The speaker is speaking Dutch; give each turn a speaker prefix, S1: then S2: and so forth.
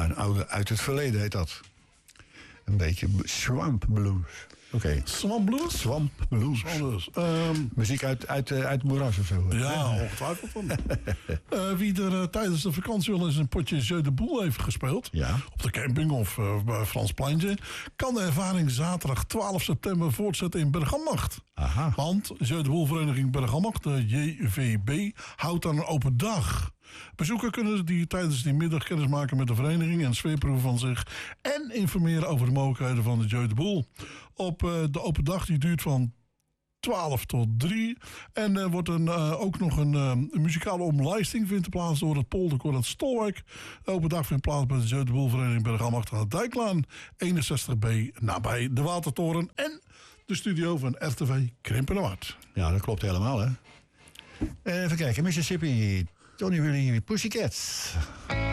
S1: een oude uit het verleden heet dat. Een beetje swamp blues. Oké.
S2: Swamp Blues?
S1: Swamp blues. Muziek uit het moeras of zo.
S2: Ja, ongetwijfeld van. Wie er tijdens de vakantie wel eens een potje Jeu de Boel heeft gespeeld...
S1: Ja.
S2: op de camping of bij Frans Pleintje... kan de ervaring zaterdag 12 september voortzetten in Bergambacht.
S1: Aha.
S2: Want Jeu de Boel Vereniging Bergambacht, de JVB, houdt dan een open dag. Bezoekers kunnen die tijdens die middag kennis maken met de vereniging... en sfeerproeven van zich en informeren over de mogelijkheden van de Jeu de Boel. Op de open dag die duurt van 12 tot 3. En er wordt ook nog een muzikale omlijsting vindt plaats door het Polderkoor uit Stolwijk. De open dag vindt plaats bij de Jeu de Boel Vereniging Bergambacht aan de Dijklaan 61B nabij de Watertoren en de studio van RTV Krimpenwaard.
S1: Ja, dat klopt helemaal, hè. Even kijken, Mississippi, Tony Willie Pussycats.